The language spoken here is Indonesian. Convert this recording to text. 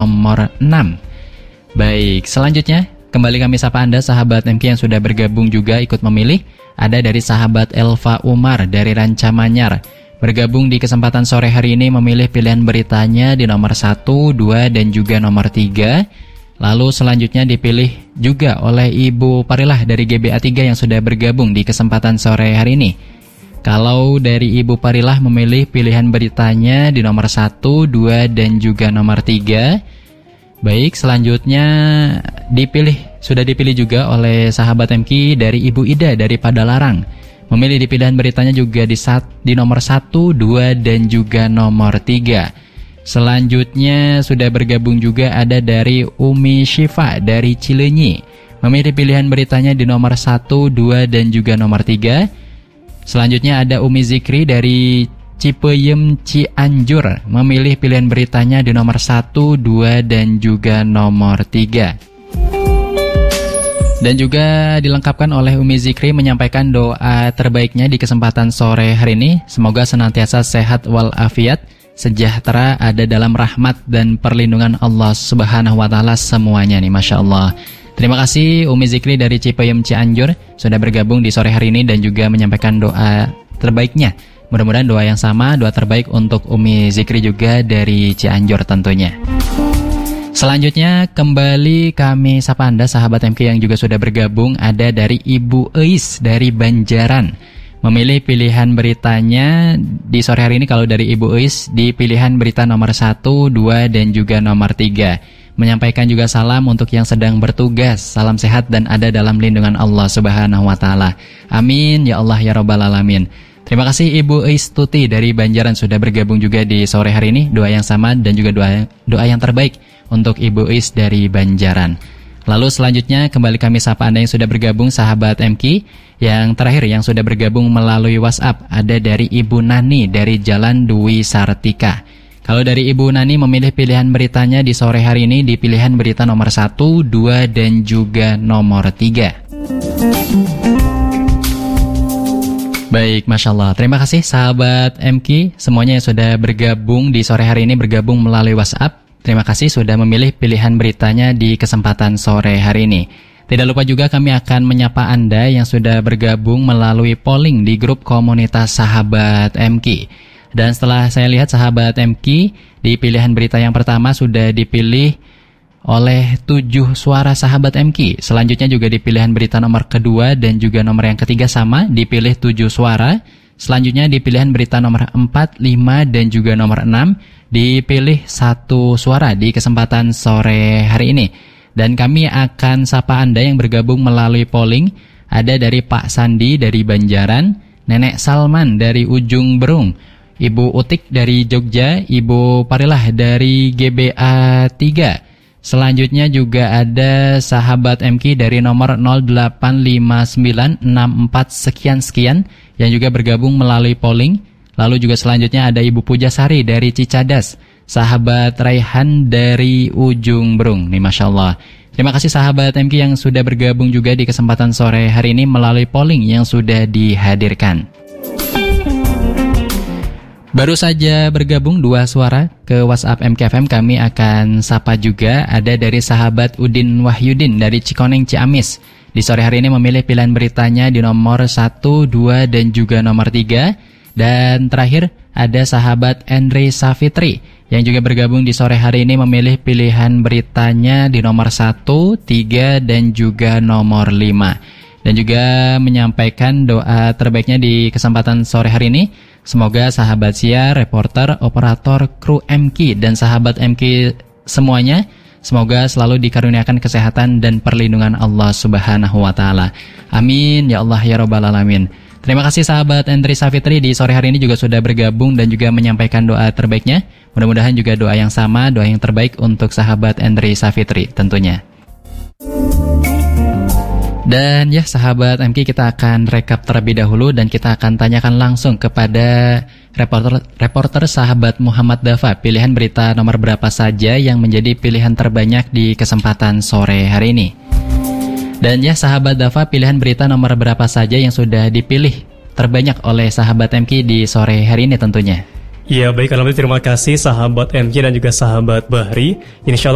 nomor 6. Baik, selanjutnya kembali kami sapa Anda sahabat MK yang sudah bergabung juga ikut memilih. Ada dari sahabat Elva Umar dari Rancamanyar. Bergabung di kesempatan sore hari ini memilih pilihan beritanya di nomor 1, 2, dan juga nomor 3. Lalu selanjutnya dipilih juga oleh Ibu Parilah dari GBA 3 yang sudah bergabung di kesempatan sore hari ini. Kalau dari Ibu Parilah memilih pilihan beritanya di nomor 1, 2, dan juga nomor 3. Baik, selanjutnya sudah dipilih juga oleh sahabat MK dari Ibu Ida dari Padalarang. Memilih di pilihan beritanya juga di nomor 1, 2, dan juga nomor 3. Selanjutnya sudah bergabung juga ada dari Umi Syifa dari Cileunyi. Memilih pilihan beritanya di nomor 1, 2, dan juga nomor 3. Selanjutnya ada Umi Zikri dari Cipeyem Cianjur. Memilih pilihan beritanya di nomor 1, 2, dan juga nomor 3. Dan juga dilengkapkan oleh Umi Zikri menyampaikan doa terbaiknya di kesempatan sore hari ini. Semoga senantiasa sehat walafiat, sejahtera, ada dalam rahmat dan perlindungan Allah Subhanahu wa Ta'ala semuanya nih, Masya Allah. Terima kasih Umi Zikri dari Cipeyem Cianjur sudah bergabung di sore hari ini dan juga menyampaikan doa terbaiknya. Mudah-mudahan doa yang sama, doa terbaik untuk Umi Zikri juga dari Cianjur tentunya. Selanjutnya kembali kami sapa Anda sahabat MK yang juga sudah bergabung. Ada dari Ibu Eis dari Banjaran. Memilih pilihan beritanya di sore hari ini kalau dari Ibu Eis di pilihan berita nomor 1, 2, dan juga nomor 3. Menyampaikan juga salam untuk yang sedang bertugas. Salam sehat dan ada dalam lindungan Allah Subhanahu wa Ta'ala. Amin ya Allah ya Rabbal Alamin. Terima kasih Ibu Eis Tuti dari Banjaran sudah bergabung juga di sore hari ini. Doa yang sama dan juga doa yang terbaik untuk Ibu Eis dari Banjaran. Lalu selanjutnya kembali kami sapa Anda yang sudah bergabung sahabat MK. Yang terakhir yang sudah bergabung melalui WhatsApp ada dari Ibu Nani dari Jalan Dwi Sartika. Kalau dari Ibu Nani memilih pilihan beritanya di sore hari ini di pilihan berita nomor 1, 2, dan juga nomor 3. Baik, Masya Allah. Terima kasih sahabat MK semuanya yang sudah bergabung di sore hari ini, bergabung melalui WhatsApp. Terima kasih sudah memilih pilihan beritanya di kesempatan sore hari ini. Tidak lupa juga kami akan menyapa Anda yang sudah bergabung melalui polling di grup komunitas sahabat MK. Dan setelah saya lihat sahabat MK, di pilihan berita yang pertama sudah dipilih oleh 7 suara sahabat MK. Selanjutnya juga di pilihan berita nomor kedua dan juga nomor yang ketiga sama, dipilih 7 suara. Selanjutnya di pilihan berita nomor 4, 5, dan juga nomor 6, dipilih 1 suara di kesempatan sore hari ini. Dan kami akan sapa Anda yang bergabung melalui polling. Ada dari Pak Sandi dari Banjaran, Nenek Salman dari Ujung Berung, Ibu Utik dari Jogja, Ibu Parilah dari GBA 3. Selanjutnya juga ada sahabat MK dari nomor 085964 sekian yang juga bergabung melalui polling. Lalu juga selanjutnya ada Ibu Pujasari dari Cicadas, sahabat Raihan dari Ujung Berung. Nih Masya Allah. Terima kasih sahabat MK yang sudah bergabung juga di kesempatan sore hari ini melalui polling yang sudah dihadirkan. Baru saja bergabung 2 suara ke WhatsApp MKFM, kami akan sapa juga. Ada dari sahabat Udin Wahyudin dari Cikoneng Ciamis. Di sore hari ini memilih pilihan beritanya di nomor 1, 2, dan juga nomor 3. Dan terakhir ada sahabat Andre Safitri yang juga bergabung di sore hari ini memilih pilihan beritanya di nomor 1, 3, dan juga nomor 5. Dan juga menyampaikan doa terbaiknya di kesempatan sore hari ini. Semoga sahabat siar, reporter, operator, kru MK, dan sahabat MK semuanya, semoga selalu dikaruniakan kesehatan dan perlindungan Allah Subhanahu wa Ta'ala. Amin ya Allah ya Rabbal Alamin. Terima kasih sahabat Andri Safitri di sore hari ini juga sudah bergabung dan juga menyampaikan doa terbaiknya. Mudah-mudahan juga doa yang sama, doa yang terbaik untuk sahabat Andri Safitri tentunya. Dan ya sahabat MK, kita akan rekap terlebih dahulu dan kita akan tanyakan langsung kepada reporter sahabat Muhammad Dafa, pilihan berita nomor berapa saja yang menjadi pilihan terbanyak di kesempatan sore hari ini. Dan ya sahabat Dafa, pilihan berita nomor berapa saja yang sudah dipilih terbanyak oleh sahabat MK di sore hari ini tentunya. Ya baik, alhamdulillah, terima kasih sahabat MK dan juga sahabat Bahri. Insya Allah